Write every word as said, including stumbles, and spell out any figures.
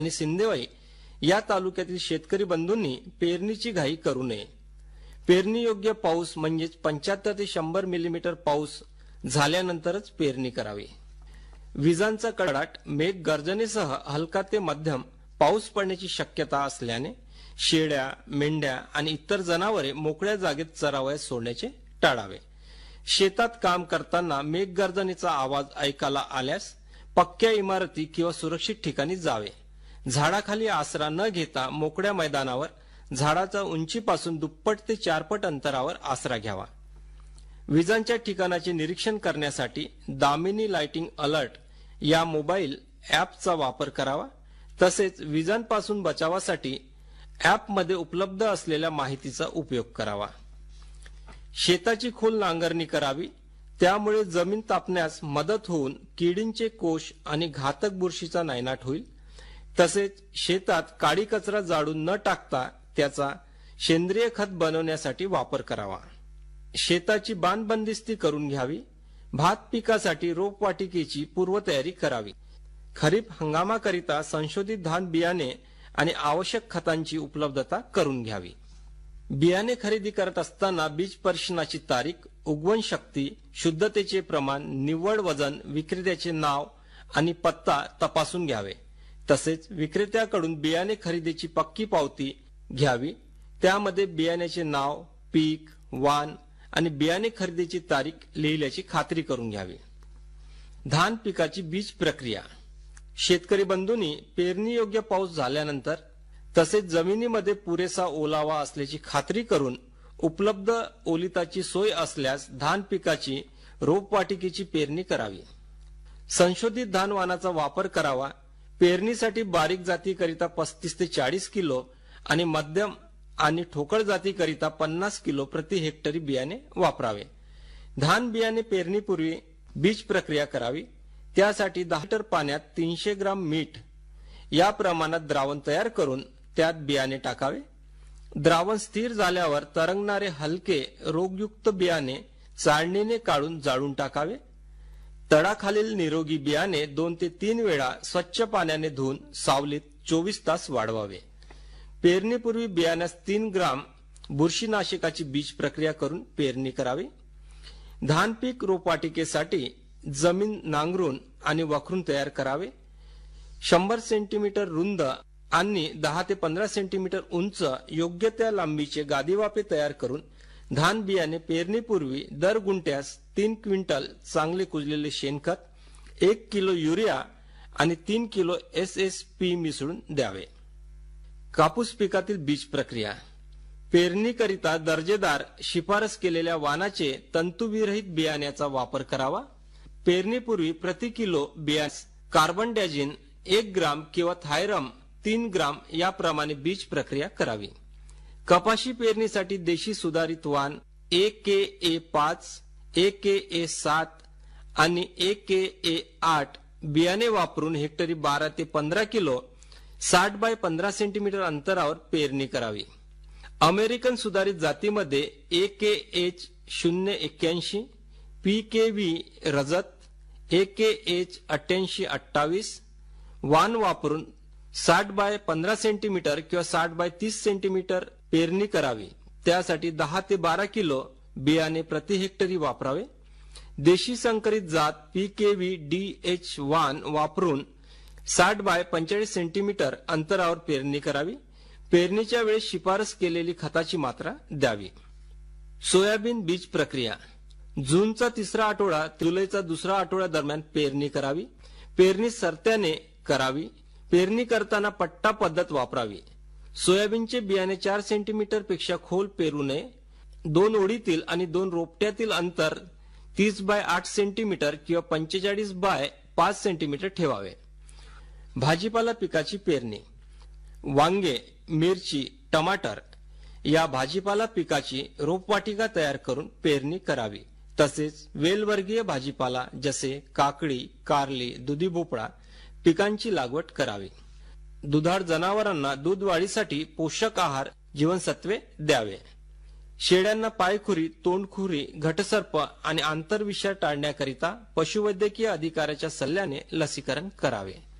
आणि सिंदेवाई या तालुक्यातील शेतकरी बंधूंनी पेरणीची घाई करू नये। पेरणी योग्य पाऊस म्हणजेच पंच्याहत्तर ते शंभर मिलीमीटर पाऊस झाल्यानंतरच पेरणी करावी। विजांचा कडाट, मेघ गर्जनेसह हलका ते मध्यम पाऊस पडण्याची शक्यता असल्याने शेळ्या, मेंढ्या आणि इतर जनावरे मोकळ्या जागेत चरावयास सोडण्याचे टाळावे। शेतात काम करताना मेघगर्जनेचा आवाज ऐकायला आल्यास पक्क्या इमारती किंवा सुरक्षित ठिकाणी जावे। झाडाखाली आसरा न घेता मोकळ्या मैदानावर झाडाच्या उंचीपासून दुप्पट ते चारपट अंतरावर आसरा घ्यावा। विजांच्या ठिकाणाचे निरीक्षण करण्यासाठी दामिनी लाइटिंग अलर्ट या मोबाईल ॲपचा वापर करावा। तसेच विजांपासून बचावासाठी ॲपमध्ये उपलब्ध असलेल्या माहितीचा उपयोग करावा। शेताची खोल नांगरणी करावी, त्यामुळे जमीन तापण्यास मदत होऊन किडींचे कोश आणि घातक बुरशीचा नायनाट होईल। तसेच शेतात काडी कचरा जाळून न टाकता त्याचा सेंद्रिय खत बनवण्यासाठी वापर करावा। शेताची बांधबंदिस्ती करून घ्यावी। भात पिकासाठी रोपवाटिकेची पूर्वतयारी करावी। खरीप हंगामाकरिता संशोधित धान बियाणे आणि आवश्यक खतांची उपलब्धता करून घ्यावी। बियाणे खरेदी करत असताना बीज परीक्षणाची तारीख, उगवण शक्ती, शुद्धतेचे प्रमाण, निव्वळ वजन, विक्रेत्याचे नाव आणि पत्ता तपासून घ्यावे। तसेच विक्रेत्याकडून बियाणे खरेदीची पक्की पावती घ्यावी। त्यामध्ये बियाण्याचे नाव, पीक, वाण आणि बियाणे खरेदीची तारीख लिहिल्याची खात्री करून घ्यावी। धान पिकाची बीज प्रक्रिया। शेतकरी बंधूंनी पेरणी योग्य पाऊस झाल्यानंतर तसेच जमिनीमध्ये पुरेसा ओलावा असल्याची खात्री करून उपलब्ध ओलिताची सोय असल्यास धान पिकाची रोपवाटिकेची पेरणी करावी। संशोधित धान वाणाचा वापर करावा। पेरणीसाठी बारीक जातीकरिता पस्तीस ते चाळीस किलो आणि मध्यम आणि ठोकळ जातीकरिता पन्नास किलो प्रति हेक्टरी बियाणे वापरावे। धान बियाणे पेरणीपूर्वी बीज प्रक्रिया करावी। त्यासाठी दहा लिटर पाण्यात तीनशे ग्राम मीठ या प्रमाणात द्रावण तयार करून त्यात बियाणे टाकावे। द्रावण स्थिर झाल्यावर तरंगणारे हलके रोगयुक्त बियाणे चाळणीने काढून जाळून टाकावे। तळाखालील निरोगी बियाणे दोन ते तीन वेळा स्वच्छ पाण्याने धुवून सावलीत चोवीस तास वाढवावे। पेरणीपूर्वी बियाण्यास तीन ग्राम बुरशीनाशकाची बीज प्रक्रिया करून पेरणी करावी। धान पीक रोपवाटिकेसाठी जमीन नांगरून आणि वखरून तयार करावे। शंभर सेंटीमीटर रुंद आणि दहा ते पंधरा सेंटीमीटर उंच योग्य त्या लांबीचे गादीवापे तयार करून धान बियाणे पेरणीपूर्वी दर गुंठ्यास तीन क्विंटल चांगले कुजलेले शेणखत, एक किलो युरिया आणि तीन किलो एस एस पी मिसळून द्यावे। कापूस पिकातील बीज प्रक्रिया। पेरणीकरिता दर्जेदार शिफारस केलेल्या वाणाचे तंतुविरहित बियाण्याचा वापर करावा। पेरणीपूर्वी प्रति किलो बियाण्यास कार्बन डॅझिन एक ग्राम किंवा थायरम तीन ग्राम याप्रमाणे बीज प्रक्रिया करावी। कपाशी पेरणीसाठी देशी सुधारित वाण ए के ए पाच, ए के ए सात आणि ए के ए आठ बियाणे वापरून हेक्टरी बारा ते पंधरा किलो साठ बाय पंधरा सेंटीमीटर अंतरावर पेरणी करावी। अमेरिकन सुधारित जातीमध्ये ए के एच शून्य एक्क्याऐंशी, पी के व्ही रजत, ए के एच अठ्ठ्याऐंशी अठ्ठावीस वाण वापरून साठ बाय पंधरा सेंटीमीटर किंवा साठ बाय तीस सेंटीमीटर पेरणी करावी। त्यासाठी दहा ते बारा किलो बियाणे प्रति हेक्टरी वापरावे। देशी संकरित जात P K V D H वाण वापरून साठ बाय पंचेचाळीस सेंटीमीटर अंतरावर पेरणी करावी। पेरणीच्या वेळी शिफारस केलेली खताची मात्रा द्यावी। सोयाबीन बीज प्रक्रिया। जूनचा तिसरा आठवडा ते जुलैचा दुसरा आठवडा दरम्यान पेरणी करावी। पेरणी सरत्याने करावी। पेरणी करताना पट्टा पद्धत वापरावी। सोयाबीनचे बियाणे चार सेंटीमीटर पेक्षा खोल पेरू नये। दोन ओळीतील आणि दोन रोपट्यातील अंतर तीस बाय आठ सेंटीमीटर किंवा पंचेचाळीस बाय पाच सेंटीमीटर ठेवावे। भाजीपाला पिकाची पेरणी। वांगे, मिरची, टमाटर या भाजीपाला पिकाची रोपवाटिका तयार करून पेरणी करावी। तसेच वेलवर्गीय भाजीपाला जसे काकडी, कारली, दुधी भोपळा पिकांची लागवड करावी। दुधाळ जनावरांना दूध वाढीसाठी पोषक आहार, जीवनसत्वे द्यावे। शेळ्यांना पायखुरी, तोंडखुरी, घटसर्प आणि आंतरविषार टाळण्याकरिता पशुवैद्यकीय अधिकाऱ्याच्या सल्ल्याने लसीकरण करावे।